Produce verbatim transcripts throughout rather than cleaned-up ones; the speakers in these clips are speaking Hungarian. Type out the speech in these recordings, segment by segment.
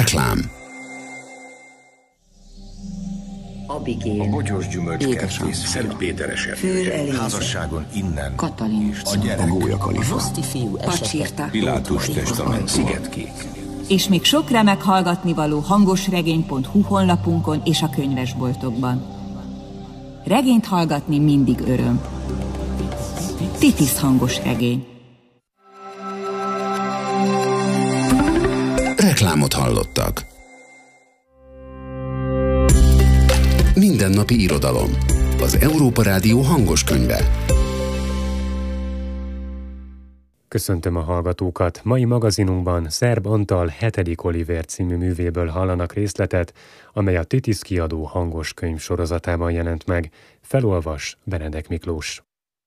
Reklám. Abigél, a bogyós gyümölcskertész, Szentpéteres házasságon innen, Katalin, a gyerek, A gólya kalifa, Roszti fiú Pacsirta, Pilátus testament, Szigetkék. És még sok remek hallgatnivaló hangosregény pont hu honlapunkon és a könyvesboltokban. Regényt hallgatni mindig öröm. Titisz hangos regény. Reklámot hallottak. Mindennapi irodalom. Az Európa Rádió hangos könyve. Köszöntöm a hallgatókat! Mai magazinunkban Szerb Antal hetedik Olivér című művéből hallanak részletet, amely a Titisz kiadó hangos könyv sorozatában jelent meg. Felolvas Benedek Miklós.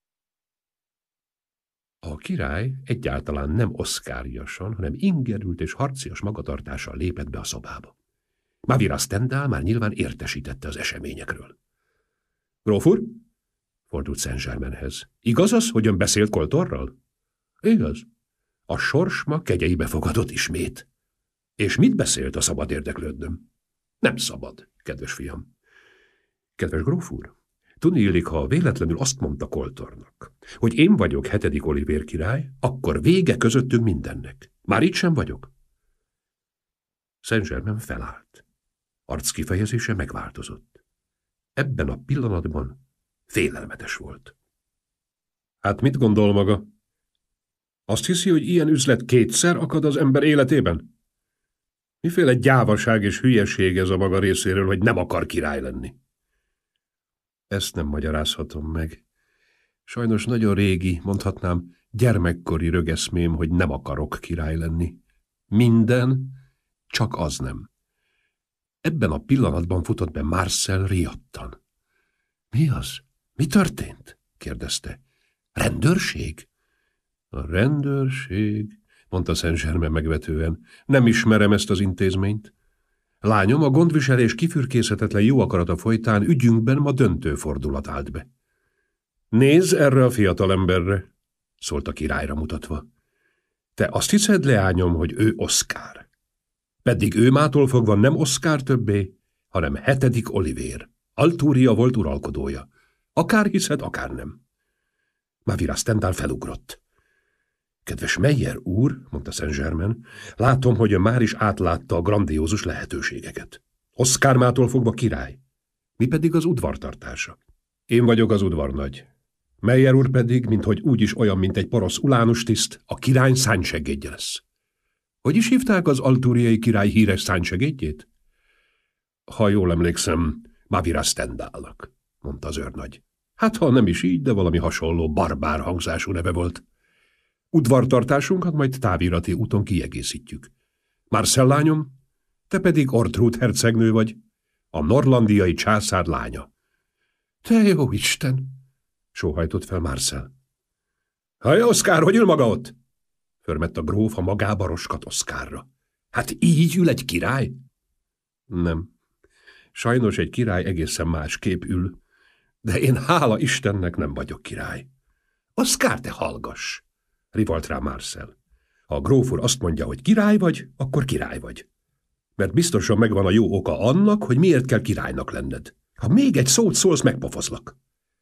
A király egyáltalán nem oszkáriasan, hanem ingerült és harcias magatartással lépett be a szobába. Mavira Stendhal már nyilván értesítette az eseményekről. Gróf úr? Fordult Saint-Germainhez. Igaz az, hogy ön beszélt Koltorral? Igaz. A sors ma kegyeibe fogadott ismét. És mit beszélt, a szabad érdeklődnöm? Nem szabad, kedves fiam. Kedves gróf úr, tudni illik, ha véletlenül azt mondta Koltornak, hogy én vagyok hetedik Olivér király, akkor vége közöttünk mindennek. Már itt sem vagyok. Saint-Germain felállt. Arckifejezése megváltozott. Ebben a pillanatban félelmetes volt. Hát mit gondol maga? Azt hiszi, hogy ilyen üzlet kétszer akad az ember életében? Miféle gyávaság és hülyeség ez a maga részéről, hogy nem akar király lenni? Ezt nem magyarázhatom meg. Sajnos nagyon régi, mondhatnám, gyermekkori rögeszmém, hogy nem akarok király lenni. Minden, csak az nem. Ebben a pillanatban futott be Marcel riadtan. Mi az? Mi történt? kérdezte. Rendőrség? A rendőrség, mondta Saint-Germain megvetően. Nem ismerem ezt az intézményt. Lányom, a gondviselés kifürkészhetetlen jó akarata folytán ügyünkben ma döntő fordulat állt be. Nézz erre a fiatalemberre, szólt a királyra mutatva. Te azt hiszed, leányom, hogy ő Oszkár. Pedig ő mától fogva nem Oszkár többé, hanem hetedik Olivér. Altúria volt uralkodója. Akár hiszed, akár nem. Mavira Stendhal felugrott. Kedves Meyer úr, mondta Saint-Germain, látom, hogy ön már is átlátta a grandiózus lehetőségeket. Oszkár mától fogva király. Mi pedig az udvartartása. Én vagyok az udvarnagy. Meyer úr pedig, minthogy úgyis olyan, mint egy porosz ulánus tiszt, a király szánysegédje lesz. Hogy is hívták az altúriai király híres szánysegédjét? Ha jól emlékszem, Mavira Stendhalnak, mondta az őrnagy. Hát ha nem is így, de valami hasonló barbár hangzású neve volt. Udvartartásunkat majd távirati úton kiegészítjük. Marcel lányom, te pedig Ortrud hercegnő vagy, a norlandiai császár lánya. Te jó Isten! Sóhajtott fel Marcel. Haj, Oszkár, hogy ül maga ott? Förmett a gróf a magába roskat Oszkárra. Hát így ül egy király? Nem. Sajnos egy király egészen másképp ül, de én hála Istennek nem vagyok király. Oszkár, te hallgass! Rivalt rá Marcel. Ha a gróf úr azt mondja, hogy király vagy, akkor király vagy. Mert biztosan megvan a jó oka annak, hogy miért kell királynak lenned. Ha még egy szót szólsz, megpofozlak.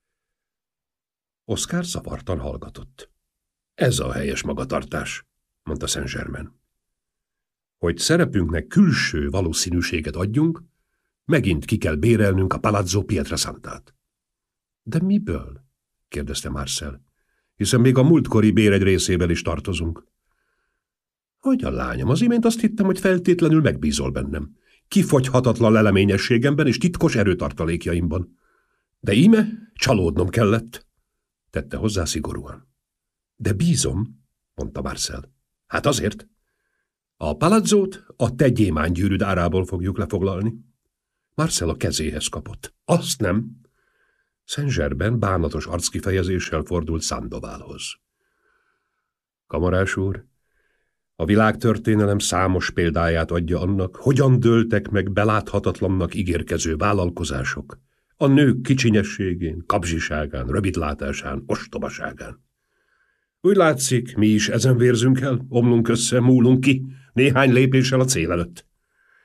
Oszkár zavartan hallgatott. Ez a helyes magatartás, mondta Saint-Germain. Hogy szerepünknek külső valószínűséget adjunk, megint ki kell bérelnünk a Palazzo Pietrasantát. De miből? kérdezte Marcel. Hiszen még a múltkori bér egy részével is tartozunk. Hogyan, lányom, az imént azt hittem, hogy feltétlenül megbízol bennem. Kifogyhatatlan leleményességemben és titkos erőtartalékjaimban. De íme csalódnom kellett, tette hozzá szigorúan. De bízom, mondta Marcel. Hát azért. A palazzót a te gyémánygyűrűd árából fogjuk lefoglalni. Marcel a kezéhez kapott. Azt nem. Saint-Germain bánatos arckifejezéssel fordult Sandovalhoz. Kamarás úr, a világtörténelem számos példáját adja annak, hogyan dőltek meg beláthatatlannak ígérkező vállalkozások, a nők kicsinyességén, kapzsiságán, rövidlátásán, ostobaságán. Úgy látszik, mi is ezen vérzünk el, omlunk össze, múlunk ki, néhány lépéssel a cél előtt.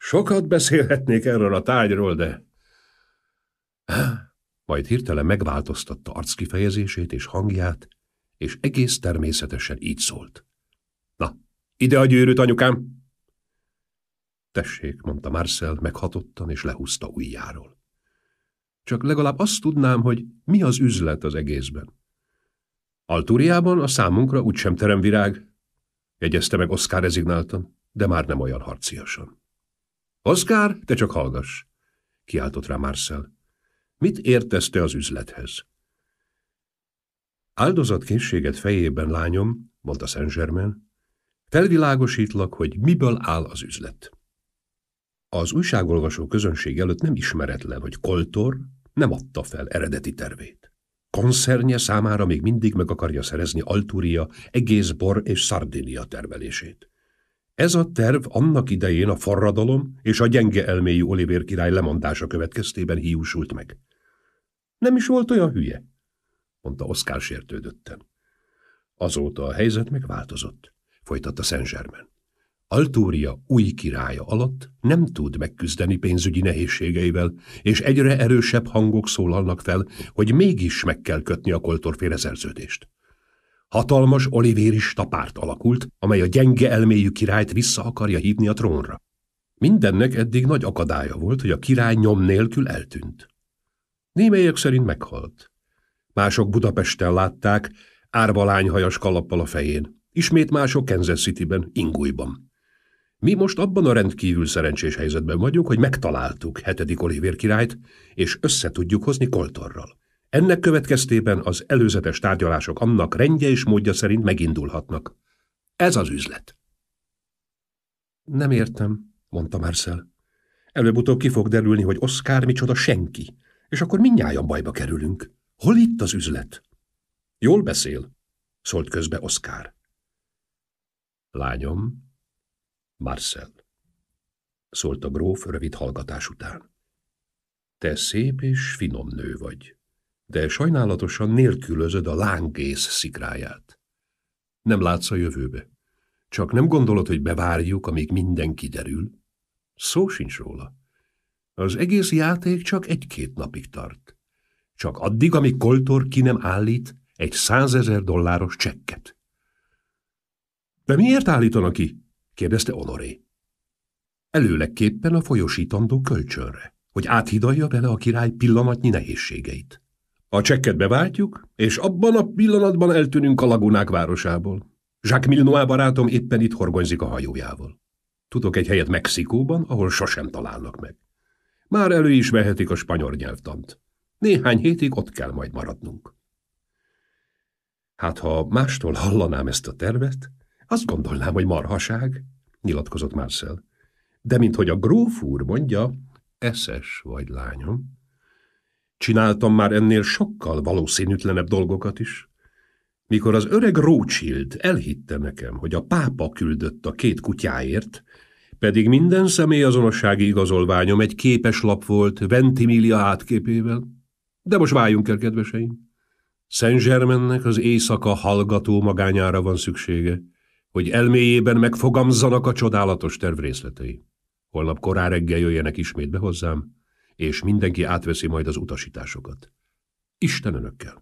Sokat beszélhetnék erről a tárgyról, de... Majd hirtelen megváltoztatta arckifejezését és hangját, és egész természetesen így szólt. Na, ide a gyűrűt, anyukám! Tessék, mondta Marcel meghatottan, és lehúzta ujjáról. Csak legalább azt tudnám, hogy mi az üzlet az egészben. Altúriában a számunkra úgysem teremvirág, jegyezte meg Oszkár rezignáltan, de már nem olyan harciasan. Oszkár, te csak hallgass, kiáltott rá Marcel. Mit értesz te az üzlethez? Áldozatkészséget fejében, lányom, mondta Saint-Germain, felvilágosítlak, hogy miből áll az üzlet. Az újságolvasó közönség előtt nem ismeretlen, hogy Koltor nem adta fel eredeti tervét. Koncernje számára még mindig meg akarja szerezni Altúria egész bor és Szardinia termelését. Ez a terv annak idején a forradalom és a gyenge elméjű Olivér király lemondása következtében hiúsult meg. Nem is volt olyan hülye, mondta Oszkár sértődötten. Azóta a helyzet megváltozott, folytatta Saint-Germain. Altúria új királya alatt nem tud megküzdeni pénzügyi nehézségeivel, és egyre erősebb hangok szólalnak fel, hogy mégis meg kell kötni a Koltorféle szerződést. Hatalmas olivérista párt alakult, amely a gyenge elméjű királyt vissza akarja hívni a trónra. Mindennek eddig nagy akadálya volt, hogy a király nyom nélkül eltűnt. Némelyek szerint meghalt. Mások Budapesten látták, árva lányhajas kalappal a fején, ismét mások Kansas Cityben, Ingújban. Mi most abban a rendkívül szerencsés helyzetben vagyunk, hogy megtaláltuk hetedik Olivér királyt, és össze tudjuk hozni Koltorral. Ennek következtében az előzetes tárgyalások annak rendje és módja szerint megindulhatnak. Ez az üzlet. Nem értem, mondta Marcel. Előbb-utóbb ki fog derülni, hogy Oszkár micsoda senki, és akkor mindnyájan bajba kerülünk. Hol itt az üzlet? Jól beszél, szólt közbe Oszkár. Lányom, Marcel, szólt a gróf rövid hallgatás után. Te szép és finom nő vagy, de sajnálatosan nélkülözöd a lángész szikráját. Nem látsz a jövőbe. Csak nem gondolod, hogy bevárjuk, amíg minden kiderül? Szó sincs róla. Az egész játék csak egy-két napig tart. Csak addig, amíg Koltor ki nem állít egy százezer dolláros csekket. De miért állítanak ki? Kérdezte Honoré. Előlegképpen a folyosítandó kölcsönre, hogy áthidalja vele a király pillanatnyi nehézségeit. A csekket beváltjuk, és abban a pillanatban eltűnünk a lagunák városából. Jacques Milnois barátom éppen itt horgonyzik a hajójával. Tudok egy helyet Mexikóban, ahol sosem találnak meg. Már elő is vehetik a spanyol nyelvtant. Néhány hétig ott kell majd maradnunk. Hát, ha mástól hallanám ezt a tervet, azt gondolnám, hogy marhaság, nyilatkozott Marcel. De minthogy a gróf úr mondja, eszes vagy, lányom. Csináltam már ennél sokkal valószínűtlenebb dolgokat is. Mikor az öreg Rothschild elhitte nekem, hogy a pápa küldött a két kutyáért, pedig minden személyazonossági igazolványom egy képeslap volt Ventimiglia átképével. De most váljunk el, kedveseim. Saint-Germainnek az éjszaka hallgató magányára van szüksége, hogy elméjében megfogamzanak a csodálatos terv részletei. Holnap korán reggel jöjjenek ismét be hozzám, és mindenki átveszi majd az utasításokat. Isten önökkel!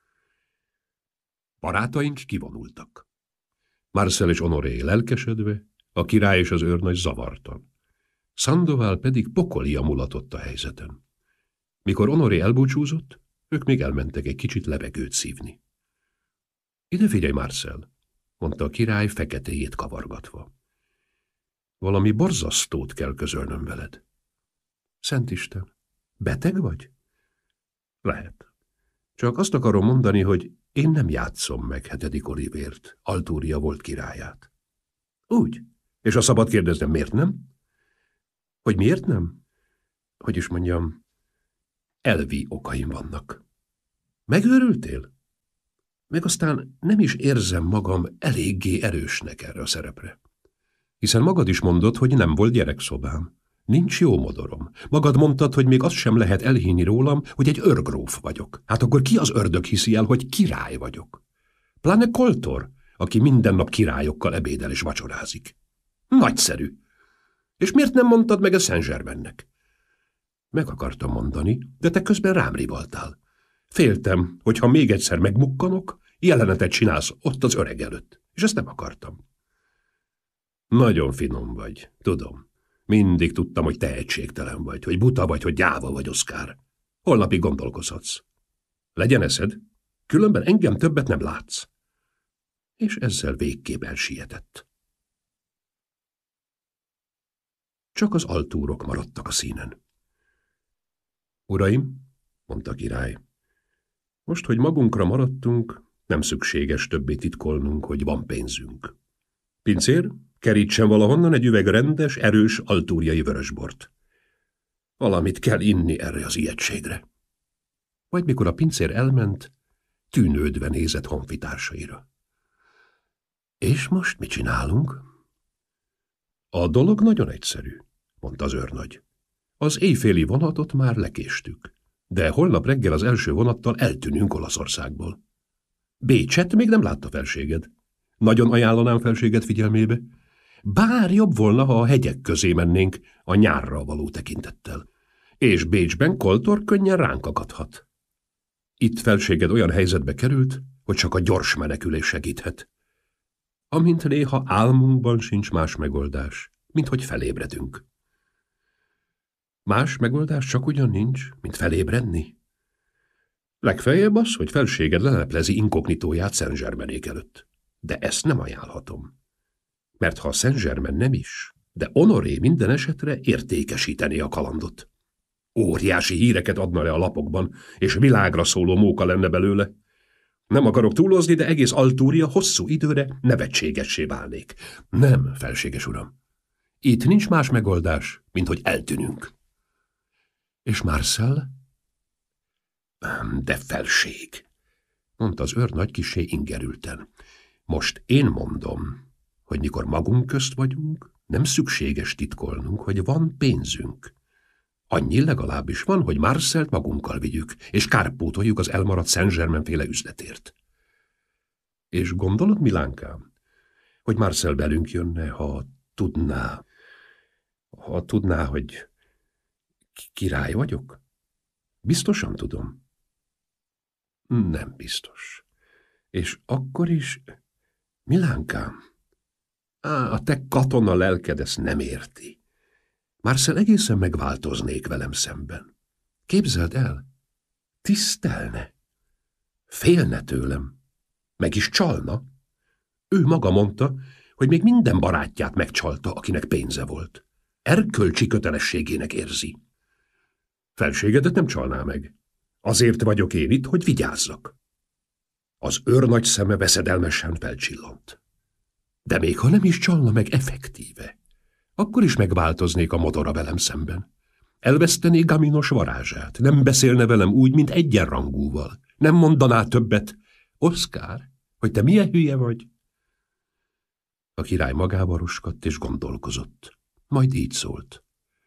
Barátaink kivonultak. Marcel és Honoré lelkesedve, a király és az őrnagy zavartan. Sandoval pedig pokolia mulatott a helyzeten. Mikor Honoré elbúcsúzott, ők még elmentek egy kicsit levegőt szívni. Ide figyelj, Marcel, mondta a király feketéjét kavargatva. Valami borzasztót kell közölnöm veled. Szentisten, beteg vagy? Lehet. Csak azt akarom mondani, hogy én nem játszom meg hetedik Olivért, Altúria volt királyát. Úgy? És a szabad kérdeznem, miért nem? Hogy miért nem? Hogy is mondjam, elvi okaim vannak. Megőrültél? Meg aztán nem is érzem magam eléggé erősnek erre a szerepre. Hiszen magad is mondod, hogy nem volt gyerekszobám. Nincs jó modorom. Magad mondtad, hogy még azt sem lehet elhinni rólam, hogy egy őrgróf vagyok. Hát akkor ki az ördög hiszi el, hogy király vagyok? Pláne Koltor, aki minden nap királyokkal ebédel és vacsorázik. Nagyszerű. És miért nem mondtad meg a Saint-Germainnek? Meg akartam mondani, de te közben rám rivaltál. Féltem, hogy ha még egyszer megmukkanok, jelenetet csinálsz ott az öreg előtt, és ezt nem akartam. Nagyon finom vagy, tudom. Mindig tudtam, hogy tehetségtelen vagy, hogy buta vagy, hogy gyáva vagy, Oszkár. Holnapig gondolkozhatsz. Legyen eszed, különben engem többet nem látsz. És ezzel végképp elsietett. Csak az altúrok maradtak a színen. Uraim, mondta a király, most, hogy magunkra maradtunk, nem szükséges többé titkolnunk, hogy van pénzünk. Pincér, kerítsen valahonnan egy üveg rendes, erős altúriai vörösbort. Valamit kell inni erre az ijegységre. Majd mikor a pincér elment, tűnődve nézett honfitársaira. És most mit csinálunk? A dolog nagyon egyszerű, mondta az őrnagy. Az éjféli vonatot már lekéstük, de holnap reggel az első vonattal eltűnünk Olaszországból. Bécset még nem látta felséged. Nagyon ajánlanám felséged figyelmébe. Bár jobb volna, ha a hegyek közé mennénk a nyárra való tekintettel. És Bécsben Koltor könnyen ránk akadhat. Itt felséged olyan helyzetbe került, hogy csak a gyors menekülés segíthet. Amint néha álmunkban sincs más megoldás, mint hogy felébredünk. Más megoldás csak ugyan nincs, mint felébredni. Legfeljebb az, hogy felséged leleplezi inkognitóját Saint-Germainék előtt. De ezt nem ajánlhatom. Mert ha Saint-Germain nem is, de Honoré minden esetre értékesítené a kalandot. Óriási híreket adna le a lapokban, és világra szóló móka lenne belőle. Nem akarok túlozni, de egész Altúria hosszú időre nevetségessé válnék. Nem, felséges uram. Itt nincs más megoldás, mint hogy eltűnünk. És Marcel? De felség, mondta az őrnagy kissé ingerülten. Most én mondom, hogy mikor magunk közt vagyunk, nem szükséges titkolnunk, hogy van pénzünk. Annyi legalábbis van, hogy Marcelt magunkkal vigyük, és kárpótoljuk az elmaradt Saint-Germain-féle üzletért. És gondolod, Milánkám, hogy Marcel velünk jönne, ha tudná, ha tudná, hogy király vagyok? Biztosan tudom. Nem biztos. És akkor is... Milánkám, á, a te katona lelked ezt nem érti. Marcel egészen megváltoznék velem szemben. Képzeld el, tisztelne, félne tőlem, meg is csalna. Ő maga mondta, hogy még minden barátját megcsalta, akinek pénze volt. Erkölcsi kötelességének érzi. Felségedet nem csalná meg. Azért vagyok én itt, hogy vigyázzak. Az őrnagy szeme veszedelmesen felcsillant. De még ha nem is csalna meg effektíve, akkor is megváltoznék a modora velem szemben. Elvesztené Gaminos varázsát, nem beszélne velem úgy, mint egyenrangúval. Nem mondaná többet. Oszkár, hogy te milyen hülye vagy? A király magába roskadt és gondolkozott. Majd így szólt.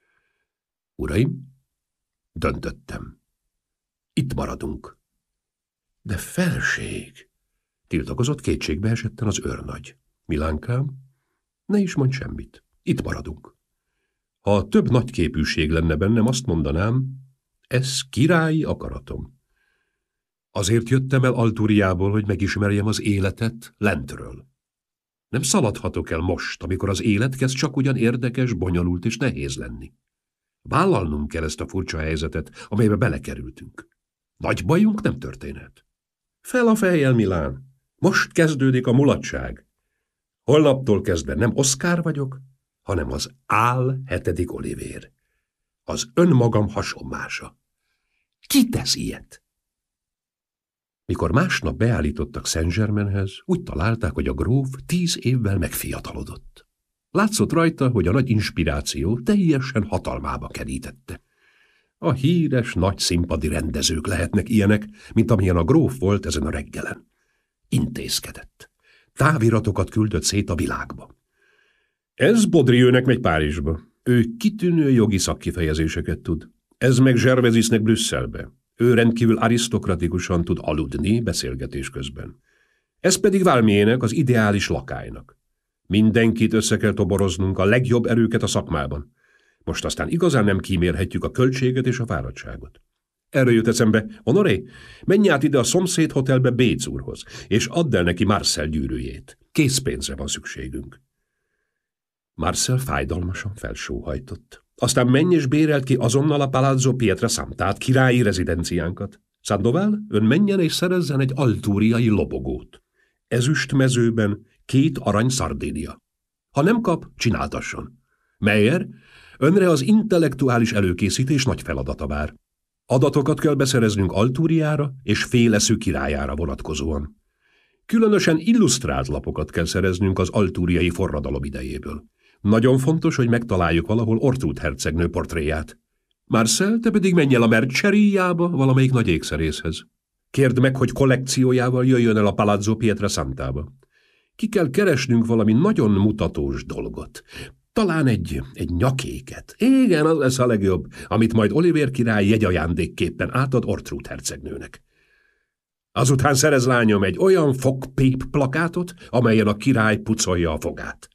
Uraim, döntöttem. Itt maradunk. De felség, tiltakozott kétségbe esetten az őrnagy. Milánkám, ne is mondj semmit. Itt maradunk. Ha több nagyképűség lenne bennem, azt mondanám, ez királyi akaratom. Azért jöttem el Altúriából, hogy megismerjem az életet lentről. Nem szaladhatok el most, amikor az élet kezd csak ugyan érdekes, bonyolult és nehéz lenni. Vállalnunk kell ezt a furcsa helyzetet, amelybe belekerültünk. Nagy bajunk nem történhet. Fel a fejjel, Milán! Most kezdődik a mulatság. Holnaptól kezdve nem Oszkár vagyok, hanem az Ál hetedik Olivér. Az önmagam hasonmása. Ki tesz ilyet? Mikor másnap beállítottak Saint-Germainhez, úgy találták, hogy a gróf tíz évvel megfiatalodott. Látszott rajta, hogy a nagy inspiráció teljesen hatalmába kerítette. A híres nagy színpadi rendezők lehetnek ilyenek, mint amilyen a gróf volt ezen a reggelen. Intézkedett. Táviratokat küldött szét a világba. Ez Baudrieuxnek megy Párizsba. Ő kitűnő jogi szakkifejezéseket tud. Ez meg Gervasisnek Brüsszelbe. Ő rendkívül arisztokratikusan tud aludni beszélgetés közben. Ez pedig Valmiének, az ideális lakálynak. Mindenkit össze kell toboroznunk, a legjobb erőket a szakmában. Most aztán igazán nem kímélhetjük a költséget és a fáradtságot. Erről jut eszembe, Honoré, menj át ide a szomszéd hotelbe Béc úrhoz, és add el neki Marcel gyűrűjét. Készpénzre van szükségünk. Marcel fájdalmasan felsóhajtott. Aztán menj és bérelt ki azonnal a Palazzo Pietrasantát, királyi rezidenciánkat. Sandoval, ön menjen és szerezzen egy altúriai lobogót. Ezüst mezőben két arany Szardénia. Ha nem kap, csináltasson. Meyer, önre az intellektuális előkészítés nagy feladata vár. Adatokat kell beszereznünk Altúriára és féleszű királyára vonatkozóan. Különösen illusztrált lapokat kell szereznünk az altúriai forradalom idejéből. Nagyon fontos, hogy megtaláljuk valahol Ortrud hercegnő portréját. Marcel, te pedig menj el a Merceríjába, valamelyik nagy ékszerészhez. Kérd meg, hogy kollekciójával jöjjön el a Palazzo Pietrasantába. Ki kell keresnünk valami nagyon mutatós dolgot. Talán egy, egy nyakéket. Igen, az lesz a legjobb, amit majd Olivér király jegyajándékképpen átad Ortrud hercegnőnek. Azután szerez, lányom, egy olyan fogpép plakátot, amelyen a király pucolja a fogát.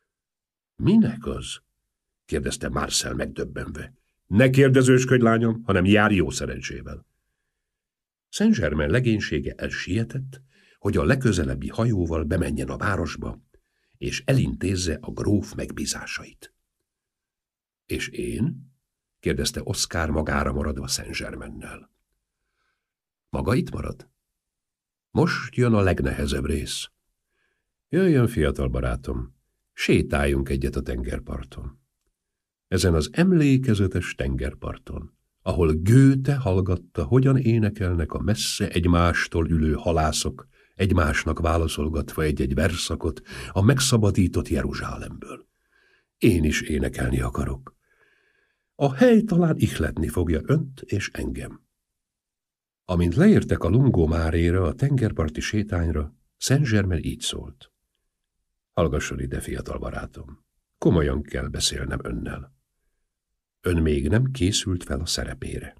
Minek az? kérdezte Marcel megdöbbenve. Ne kérdezősködj, lányom, hanem járj jó szerencsével. Saint-Germain legénysége elsietett, hogy a legközelebbi hajóval bemenjen a városba, és elintézze a gróf megbízásait. És én? kérdezte Oscar magára maradva Saint-Germainnel. Maga itt marad? Most jön a legnehezebb rész. Jöjjön, fiatal barátom, sétáljunk egyet a tengerparton. Ezen az emlékezetes tengerparton, ahol Goethe hallgatta, hogyan énekelnek a messze egymástól ülő halászok, egymásnak válaszolgatva egy-egy verszakot a megszabadított Jeruzsálemből. Én is énekelni akarok. A hely talán ihletni fogja önt és engem. Amint leértek a Lungomáréra, a tengerparti sétányra, Saint-Germain így szólt. Hallgasson ide, fiatal barátom, komolyan kell beszélnem önnel. Ön még nem készült fel a szerepére.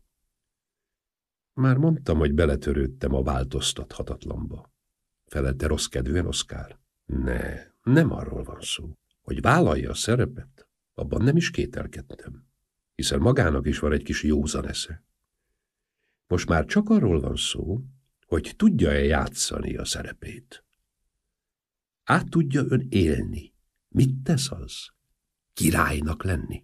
Már mondtam, hogy beletörődtem a változtathatatlanba. Felelte rossz kedvűen Oscar. Ne, nem arról van szó, hogy vállalja a szerepet, abban nem is kételkedtem, hiszen magának is van egy kis józan esze. Most már csak arról van szó, hogy tudja-e játszani a szerepét. Át tudja ön élni. Mit tesz az? Királynak lenni.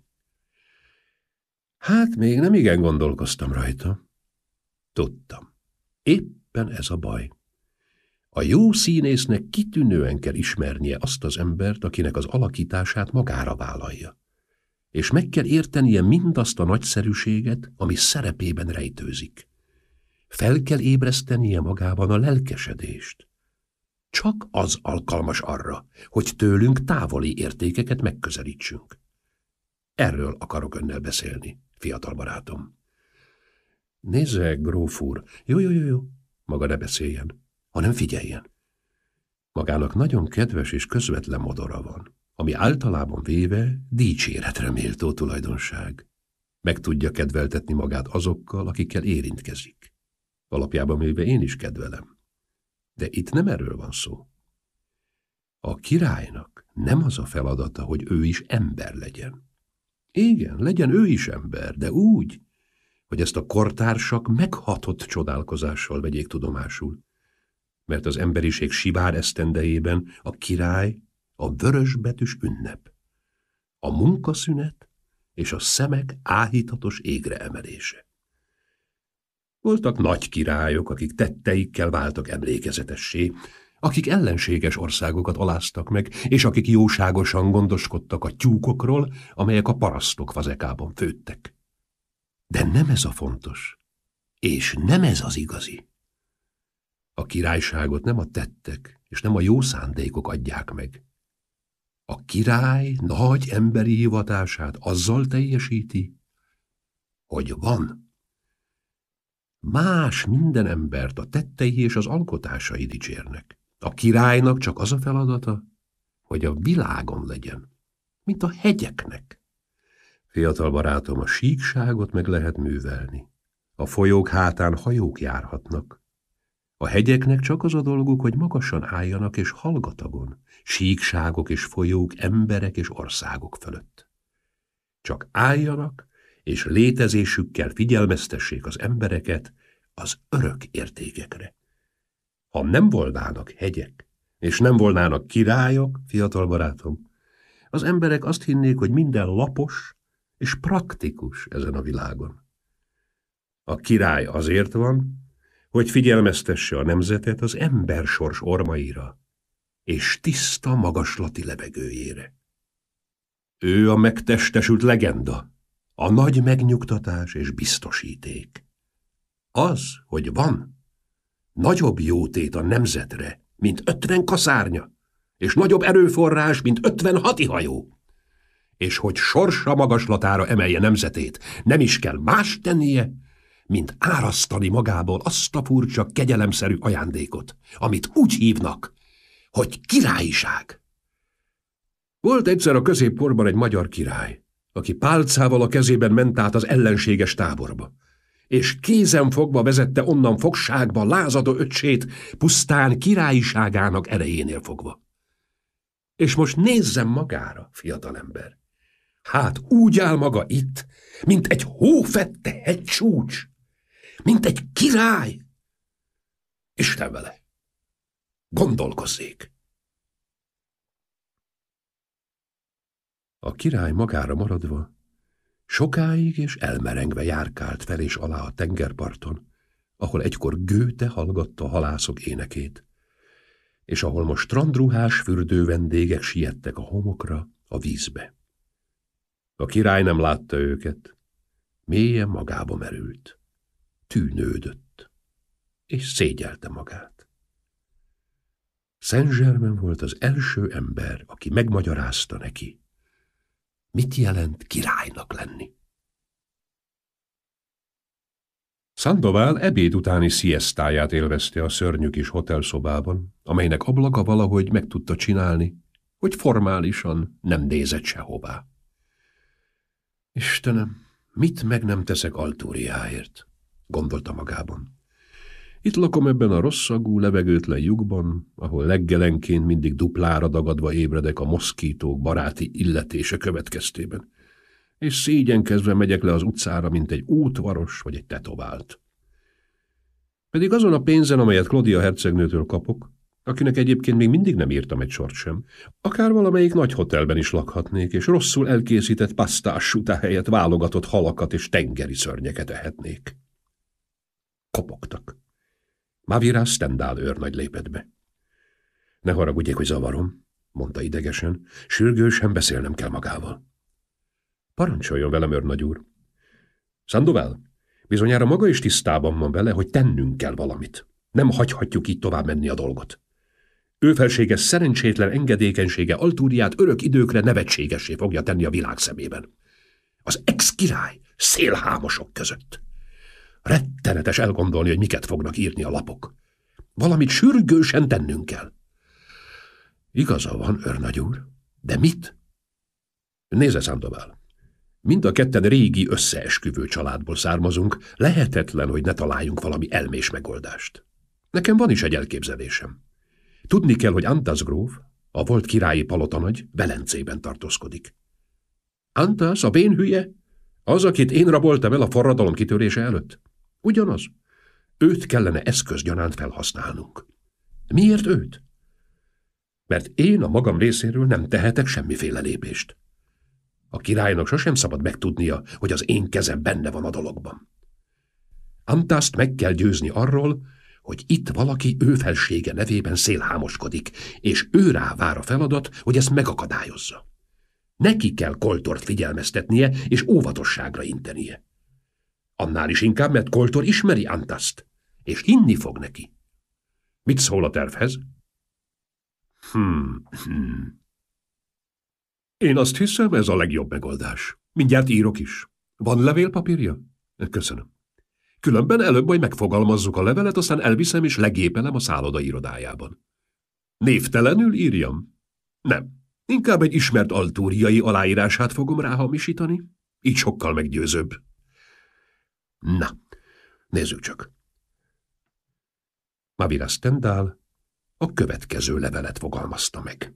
Hát még nem igen gondolkoztam rajta. Tudtam. Éppen ez a baj. A jó színésznek kitűnően kell ismernie azt az embert, akinek az alakítását magára vállalja. És meg kell értenie mindazt a nagyszerűséget, ami szerepében rejtőzik. Fel kell ébresztenie magában a lelkesedést. Csak az alkalmas arra, hogy tőlünk távoli értékeket megközelítsünk. Erről akarok önnel beszélni, fiatal barátom. Nézze, gróf úr, jó, jó, jó, jó, maga ne beszéljen, hanem figyeljen. Magának nagyon kedves és közvetlen modora van, ami általában véve dicséretre méltó tulajdonság. Meg tudja kedveltetni magát azokkal, akikkel érintkezik. Alapjában véve én is kedvelem. De itt nem erről van szó. A királynak nem az a feladata, hogy ő is ember legyen. Igen, legyen ő is ember, de úgy, hogy ezt a kortársak meghatott csodálkozással vegyék tudomásul. Mert az emberiség sivár esztendejében a király a vörösbetűs ünnep, a munkaszünet és a szemek áhítatos égre emelése. Voltak nagy királyok, akik tetteikkel váltak emlékezetessé, akik ellenséges országokat aláztak meg, és akik jóságosan gondoskodtak a tyúkokról, amelyek a parasztok fazekában főttek. De nem ez a fontos, és nem ez az igazi. A királyságot nem a tettek, és nem a jó szándékok adják meg. A király nagy emberi hivatását azzal teljesíti, hogy van. Más minden embert a tettei és az alkotásai dicsérnek. A királynak csak az a feladata, hogy a világon legyen, mint a hegyeknek. Fiatal barátom, a síkságot meg lehet művelni. A folyók hátán hajók járhatnak. A hegyeknek csak az a dolguk, hogy magasan álljanak és hallgatagon, síkságok és folyók, emberek és országok fölött. Csak álljanak, és létezésükkel figyelmeztessék az embereket az örök értékekre. Ha nem volnának hegyek, és nem volnának királyok, fiatal barátom, az emberek azt hinnék, hogy minden lapos és praktikus ezen a világon. A király azért van, hogy figyelmeztesse a nemzetet az embersors ormaira és tiszta magaslati levegőjére. Ő a megtestesült legenda, a nagy megnyugtatás és biztosíték. Az, hogy van, nagyobb jótét a nemzetre, mint ötven kaszárnya, és nagyobb erőforrás, mint ötven hadihajó. És hogy sorsa magaslatára emelje nemzetét, nem is kell más tennie, mint árasztani magából azt a furcsa, kegyelemszerű ajándékot, amit úgy hívnak, hogy királyság. Volt egyszer a középkorban egy magyar király, aki pálcával a kezében ment át az ellenséges táborba, és kézen fogva vezette onnan fogságba lázadó öccsét, pusztán királyságának erejénél fogva. És most nézzem magára, fiatalember. Hát úgy áll maga itt, mint egy hófette hegycsúcs, mint egy király. Isten vele! Gondolkozzék! A király magára maradva sokáig és elmerengve járkált fel és alá a tengerparton, ahol egykor Goethe hallgatta a halászok énekét, és ahol most strandruhás fürdő vendégek siettek a homokra, a vízbe. A király nem látta őket, mélyen magába merült, tűnődött, és szégyelte magát. Saint-Germain volt az első ember, aki megmagyarázta neki, mit jelent királynak lenni. Sandoval ebéd utáni sziesztáját élvezte a szörnyű kis hotelszobában, amelynek ablaka valahogy meg tudta csinálni, hogy formálisan nem nézett sehová. Istenem, mit meg nem teszek Altúriáért, gondolta magában. Itt lakom ebben a rosszagú, levegőtlen lyukban, ahol leggelenként mindig duplára dagadva ébredek a moszkítók baráti illetése következtében, és szégyenkezve megyek le az utcára, mint egy útvaros vagy egy tetovált. Pedig azon a pénzen, amelyet Claudia hercegnőtől kapok, akinek egyébként még mindig nem írtam egy sort sem, akár valamelyik nagy hotelben is lakhatnék, és rosszul elkészített pasztássutá helyett válogatott halakat és tengeri szörnyeket ehetnék. Kopogtak. Mavira Stendhal őrnagy lépett be. Ne haragudjék, hogy zavarom, mondta idegesen, sürgősen beszélnem kell magával. Parancsoljon velem, őrnagy úr. Sandoval, bizonyára maga is tisztában van vele, hogy tennünk kell valamit. Nem hagyhatjuk így tovább menni a dolgot. Ő felséges szerencsétlen engedékenysége Altúriát örök időkre nevetségessé fogja tenni a világ szemében. Az ex-király szélhámosok között. Rettenetes elgondolni, hogy miket fognak írni a lapok. Valamit sürgősen tennünk kell. Igaza van, őrnagy úr, de mit? Nézze, Sandoval, mind a ketten régi összeesküvő családból származunk, lehetetlen, hogy ne találjunk valami elmés megoldást. Nekem van is egy elképzelésem. Tudni kell, hogy Antas gróf, a volt királyi palotanagy, Velencében tartózkodik. Antas, a bénhülye? Az, akit én raboltam el a forradalom kitörése előtt? Ugyanaz. Őt kellene eszközgyanánt felhasználnunk. Miért őt? Mert én a magam részéről nem tehetek semmiféle lépést. A királynak sosem szabad megtudnia, hogy az én kezem benne van a dologban. Antaszt meg kell győzni arról, hogy itt valaki ő felsége nevében szélhámoskodik, és őrá vár a feladat, hogy ezt megakadályozza. Neki kell Koltort figyelmeztetnie és óvatosságra intenie. Annál is inkább, mert Koltor ismeri Antaszt, és hinni fog neki. Mit szól a tervhez? Hmm, hmm. Én azt hiszem, ez a legjobb megoldás. Mindjárt írok is. Van levélpapírja? Köszönöm. Különben előbb majd megfogalmazzuk a levelet, aztán elviszem és legépelem a szálloda irodájában. Névtelenül írjam? Nem. Inkább egy ismert altúriai aláírását fogom ráhamisítani. Így sokkal meggyőzőbb. Na, nézzük csak. Mavira Stendhal a következő levelet fogalmazta meg.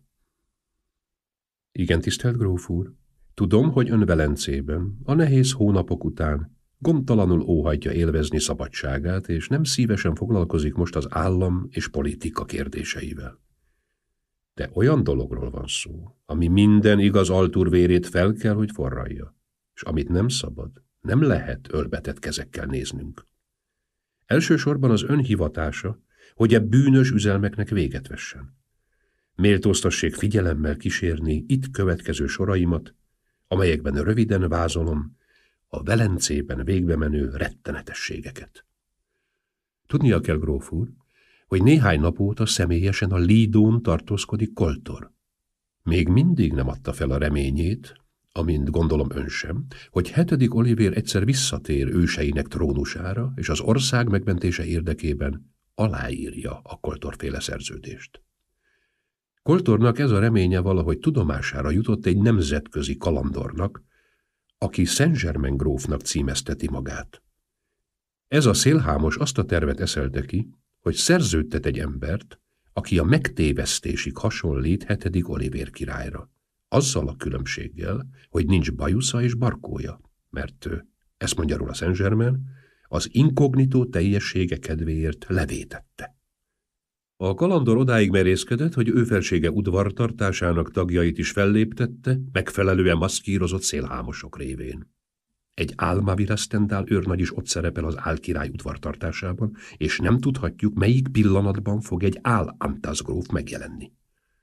Igen, tisztelt gróf úr, tudom, hogy ön Velencében a nehéz hónapok után gondtalanul óhajtja élvezni szabadságát, és nem szívesen foglalkozik most az állam és politika kérdéseivel. De olyan dologról van szó, ami minden igaz altúr vérét fel kell, hogy forralja, és amit nem szabad, nem lehet ölbetett kezekkel néznünk. Elsősorban az ön hivatása, hogy e bűnös üzelmeknek véget vessen. Méltóztassék figyelemmel kísérni itt következő soraimat, amelyekben röviden vázolom a Velencében végbe menő rettenetességeket. Tudnia kell, gróf úr, hogy néhány nap óta személyesen a Lidón tartózkodik Koltor. Még mindig nem adta fel a reményét, amint gondolom ön sem, hogy hetedik Olivér egyszer visszatér őseinek trónusára, és az ország megmentése érdekében aláírja a Koltorféle szerződést. Koltornak ez a reménye valahogy tudomására jutott egy nemzetközi kalandornak, aki Saint-Germain grófnak címezteti magát. Ez a szélhámos azt a tervet eszelte ki, hogy szerződtet egy embert, aki a megtévesztésig hasonlít hetedik Olivér királyra. Azzal a különbséggel, hogy nincs bajusza és barkója, mert ezt mondja róla Saint-Germain, az inkognitó teljessége kedvéért levétette. A kalandor odáig merészkedett, hogy ő felsége udvartartásának tagjait is felléptette, megfelelően maszkírozott szélhámosok révén. Egy Mavira Stendhal őrnagy is ott szerepel az álkirály udvartartásában, és nem tudhatjuk, melyik pillanatban fog egy Antas gróf megjelenni.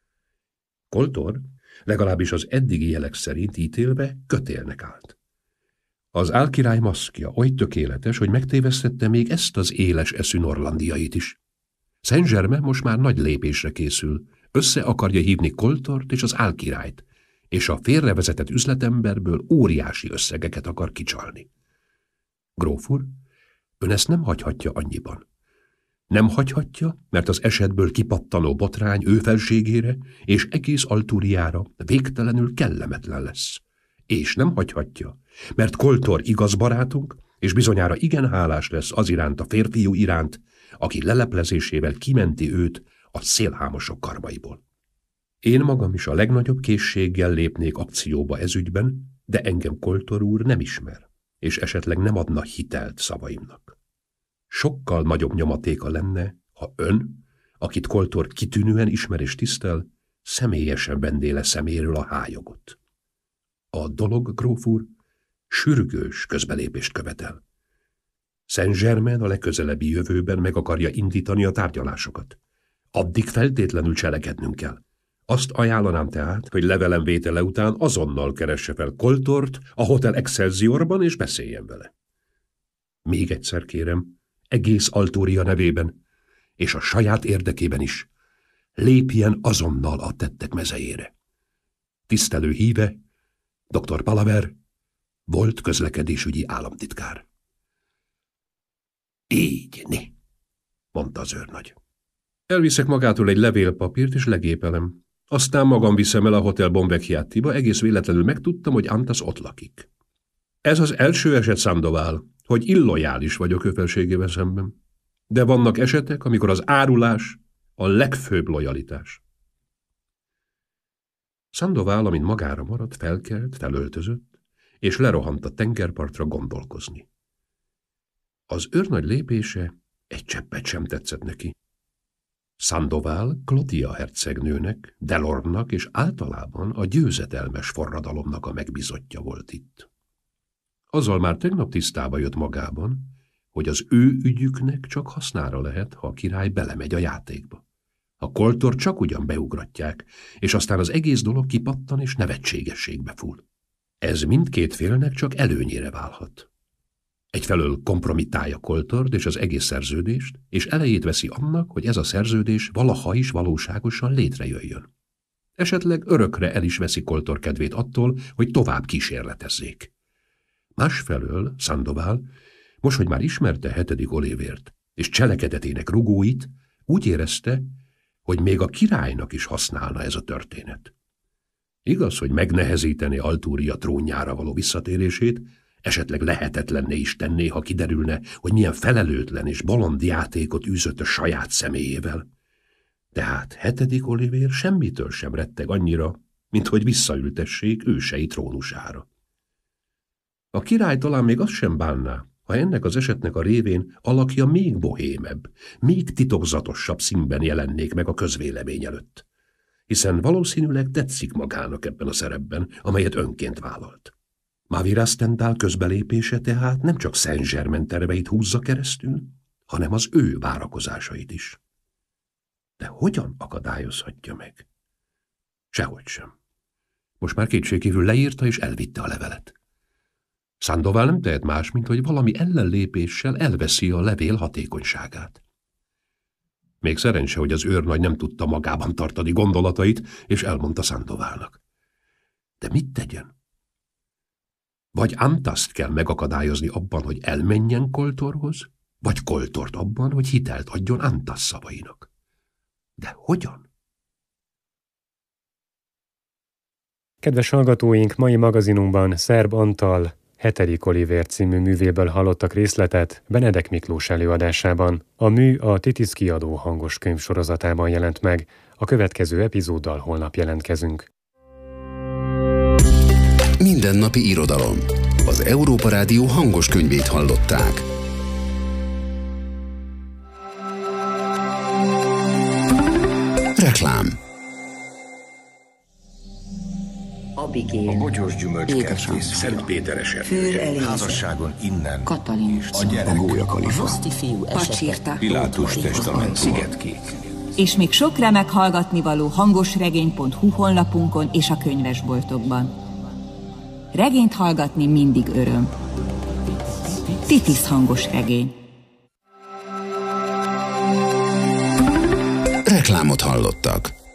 Koltor, legalábbis az eddigi jelek szerint ítélve, kötélnek állt. Az álkirály maszkja oly tökéletes, hogy megtévesztette még ezt az éles eszű norlandiait is. Saint-Germain most már nagy lépésre készül, össze akarja hívni Koltort és az álkirályt, és a félrevezetett üzletemberből óriási összegeket akar kicsalni. Gróf úr, ön ezt nem hagyhatja annyiban. Nem hagyhatja, mert az esetből kipattanó botrány ő felségére és egész Altúriára végtelenül kellemetlen lesz. És nem hagyhatja, mert Koltor igaz barátunk, és bizonyára igen hálás lesz az iránt a férfiú iránt, aki leleplezésével kimenti őt a szélhámosok karmaiból. Én magam is a legnagyobb készséggel lépnék akcióba ezügyben, de engem Koltor úr nem ismer, és esetleg nem adna hitelt szavaimnak. Sokkal nagyobb nyomatéka lenne, ha ön, akit Koltor kitűnően ismer és tisztel, személyesen venné le szeméről a hályogot. A dolog, gróf úr, sürgős közbelépést követel. Saint-Germain a legközelebbi jövőben meg akarja indítani a tárgyalásokat. Addig feltétlenül cselekednünk kell. Azt ajánlanám tehát, hogy levelem vétele után azonnal keresse fel Koltort a Hotel Excelsiorban és beszéljen vele. Még egyszer kérem, egész Altúria nevében, és a saját érdekében is, lépjen azonnal a tettek mezejére. Tisztelő híve, doktor Palaver, volt közlekedésügyi államtitkár. Így, né, mondta az őrnagy. Elviszek magától egy levélpapírt és legépelem. Aztán magam viszem el a Hotel Bonvecchiatiba, egész véletlenül megtudtam, hogy Antas ott lakik. Ez az első eset, Sandoval, hogy illojális vagyok ő felségével szemben. De vannak esetek, amikor az árulás a legfőbb lojalitás. Sandoval, amint magára maradt, felkelt, felöltözött, és lerohant a tengerpartra gondolkozni. Az őrnagy lépése egy cseppet sem tetszett neki. Sandoval Claudia hercegnőnek, Delorme-nak és általában a győzedelmes forradalomnak a megbízottja volt itt. Azzal már tegnap tisztába jött magában, hogy az ő ügyüknek csak hasznára lehet, ha a király belemegy a játékba. A Koltor csak ugyan beugratják, és aztán az egész dolog kipattan és nevetségességbe full. Ez mindkét félnek csak előnyére válhat. Egyfelől kompromittálja Koltort és az egész szerződést, és elejét veszi annak, hogy ez a szerződés valaha is valóságosan létrejöjjön. Esetleg örökre el is veszi Koltor kedvét attól, hogy tovább kísérletezzék. Másfelől Sandoval, most, hogy már ismerte hetedik Olivért és cselekedetének rugóit, úgy érezte, hogy még a királynak is használna ez a történet. Igaz, hogy megnehezíteni Altúria trónjára való visszatérését, esetleg lehetetlenné is tenné, ha kiderülne, hogy milyen felelőtlen és bolond játékot űzött a saját személyével. Tehát hetedik Olivér semmitől sem retteg annyira, mint hogy visszaültessék ősei trónusára. A király talán még azt sem bánná, ha ennek az esetnek a révén alakja még bohémebb, még titokzatosabb színben jelennék meg a közvélemény előtt, hiszen valószínűleg tetszik magának ebben a szerepben, amelyet önként vállalt. Mavira Stendhal közbelépése tehát nem csak Saint-Germain terveit húzza keresztül, hanem az ő várakozásait is. De hogyan akadályozhatja meg? Sehogy sem. Most már kétségkívül leírta és elvitte a levelet. Sandoval nem tehet más, mint hogy valami ellenlépéssel elveszi a levél hatékonyságát. Még szerencse, hogy az őrnagy nem tudta magában tartani gondolatait, és elmondta Sandovalnak. De mit tegyen? Vagy Antaszt kell megakadályozni abban, hogy elmenjen Koltorhoz, vagy Koltort abban, hogy hitelt adjon Antasz szavainak. De hogyan? Kedves hallgatóink, mai magazinunkban Szerb Antal hetedik Olivér című művéből hallottak részletet Benedek Miklós előadásában. A mű a Titisz kiadó hangos könyv sorozatában jelent meg. A következő epizóddal holnap jelentkezünk. Mindennapi irodalom. Az Európa Rádió hangos könyvét hallották. Reklám. Abigail. A bogyós gyümölcskert kész. Szent Péter esetén. Házasságon innen. Katalin. A gyerek. A gólyakalifa. Roszti fiú Pacsirta. Pilátus testament. Szigetkék. És még sok remek hallgatnivaló hangosregény pont hu honlapunkon és a könyvesboltokban. Regényt hallgatni mindig öröm. Titisz hangos regény. Reklámot hallottak.